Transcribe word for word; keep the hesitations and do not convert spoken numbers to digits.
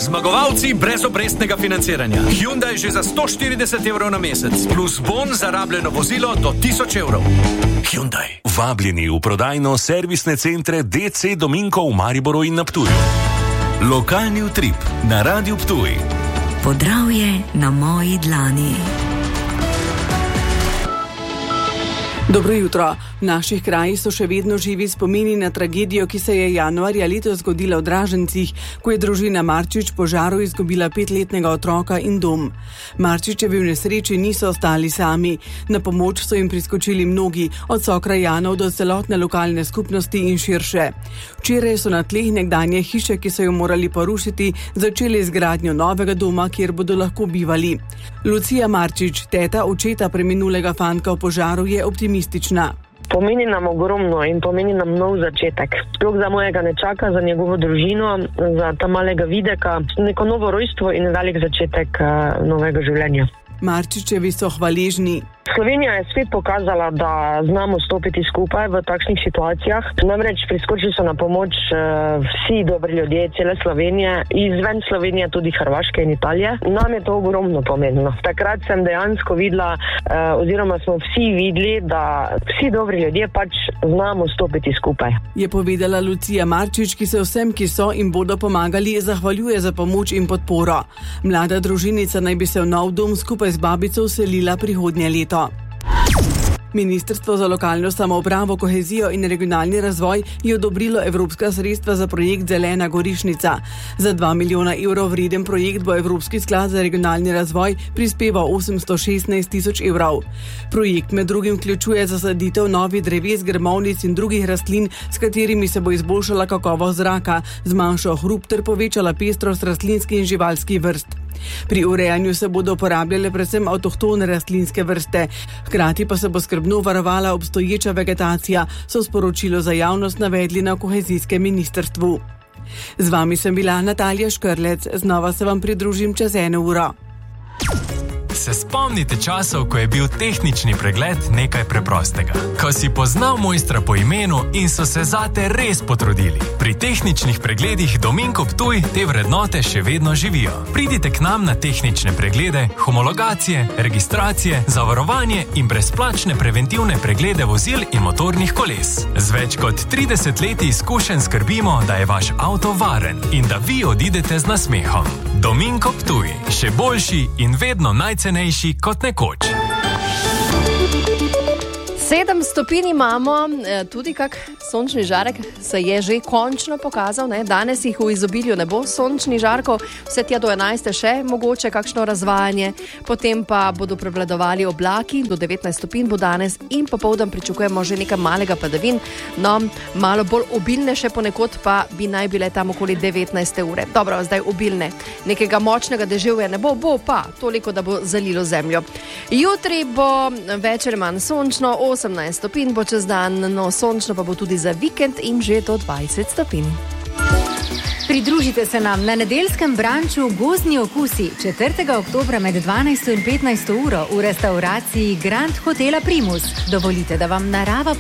Zmagovalci brez obrestnega financiranja. Hyundai že za sto štirideset evrov na mesec, plus bon za rabljeno vozilo do tisoč evrov. Hyundai. Vabljeni v prodajno servisne centre D C Dominko v Mariboru in na Ptuju. Lokalni utrip na Radiu Ptuj. Podravje na moji dlani. Dobro jutro. V naših krajih so še vedno živi spomini na tragedijo, ki se je januarja letos zgodila v Dražencih, ko je družina Marčič po žaru izgubila petletnega otroka in dom. Marčičevi v nesreči niso ostali sami. Na pomoč so jim priskočili mnogi, od sokrajanov do celotne lokalne skupnosti in širše. Včeraj so na tleh nekdanje hiše, ki so jo morali porušiti, začeli izgradnjo novega doma, kjer bodo lahko bivali. Lucija Marčič, teta očeta preminulega fantka v požaru, je optimistična. Pomeni nam ogromno in pomeni nam nov začetek. Sploh za mojega nečaka, za njegovo družino, za ta malega Videka, neko novo rojstvo in velik začetek uh, novega življenja. Marčičevi so hvaležni. Slovenija je spet pokazala, da znamo stopiti skupaj v takšnih situacijah. Namreč priskočili so na pomoč uh, vsi dobri ljudje cele Slovenije, izven Slovenije tudi Hrvaške in Italije. Nam je to ogromno pomenilo. Takrat sem dejansko videla, uh, oziroma smo vsi videli, da vsi dobri ljudje pač znamo stopiti skupaj. Je povedala Lucija Marčič, ki se vsem, ki so in bodo pomagali, zahvaljuje za pomoč in podporo. Mlada družinica naj bi se v nov dom skupaj z babico vselila prihodnje leto. Ministrstvo za lokalno samoupravo, kohezijo in regionalni razvoj je odobrilo evropska sredstva za projekt Zelena Gorišnica. Za dva milijona evrov vreden projekt bo Evropski sklad za regionalni razvoj prispeval osemsto šestnajst tisoč evrov. Projekt med drugim vključuje zasaditev novih dreves, grmovnic in drugih rastlin, s katerimi se bo izboljšala kakovost zraka, zmanjšal hrup ter povečala pestrost rastlinskih in živalskih vrst. Pri urejanju se bodo uporabljale predvsem avtohtone rastlinske vrste, hkrati pa se bo skrbno varovala obstoječa vegetacija, so sporočilo za javnost navedli na kohezijskem ministrstvu. Z vami sem bila Natalija Škrlec, znova se vam pridružim čez eno uro. Se spomnite časov, ko je bil tehnični pregled nekaj preprostega? Ko si poznal mojstra po imenu in so se zate res potrudili. Pri tehničnih pregledih Dominko Ptuj te vrednote še vedno živijo. Pridite k nam na tehnične preglede, homologacije, registracije, zavarovanje in brezplačne preventivne preglede vozil in motornih koles. Z več kot trideset leti izkušenj skrbimo, da je vaš avto varen in da vi odidete z nasmehom. Dominko Ptuj, še boljši in vedno najcenejši kot nekoč. Sedem stopinj imamo, tudi kak sončni žarek se je že končno pokazal. Ne? Danes jih v izobilju ne bo sončni žarkov, vse tja do enajste še mogoče kakšno razvajanje, potem pa bodo prevladovali oblaki, do devetnajst stopinj bo danes in popoldan pričakujemo že nekaj malega padavin, no malo bolj obilne še ponekod pa bi naj bile tam okoli devetnajste ure. Dobro, zdaj obilne, nekega močnega deževja ne bo, bo pa toliko, da bo zalilo zemljo. Jutri bo večer manj sončno, osemnajst stopinj bo čez dan, no sončno pa bo tudi za vikend in že do dvajset stopinj. Pridružite se nam na nedeljskem branču Gozdni okusi četrtega oktobra med dvanajsto in petnajsto uro v restavraciji Grand Hotela Primus. Dovolite, da vam narava